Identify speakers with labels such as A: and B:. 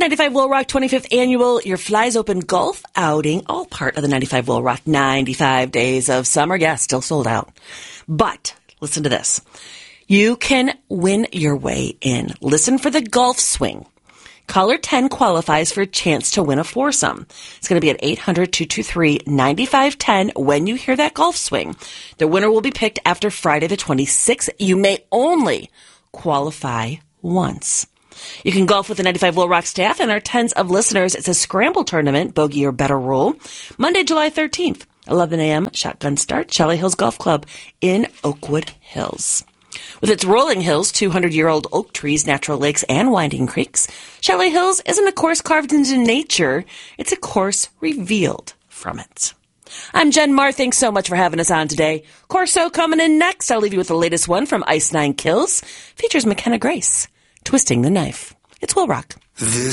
A: 95 Will Rock 25th Annual Your Flies Open Golf Outing, all part of the 95 Will Rock 95 Days of Summer. Yeah, still sold out. But listen to this. You can win your way in. Listen for the golf swing. Caller 10 qualifies for a chance to win a foursome. It's going to be at 800-223-9510 when you hear that golf swing. The winner will be picked after Friday the 26th. You may only qualify once. You can golf with the 95 Will Rock staff and our tens of listeners. It's a scramble tournament, bogey or better rule. Monday, July 13th, 11 a.m., shotgun start, Chalet Hills Golf Club in Oakwood Hills. With its rolling hills, 200-year-old oak trees, natural lakes, and winding creeks, Chalet Hills isn't a course carved into nature. It's a course revealed from it. I'm Jen Marr. Thanks so much for having us on today. Corso coming in next. I'll leave you with the latest one from Ice Nine Kills. Features McKenna Grace, Twisting the Knife. It's Will Rock.
B: This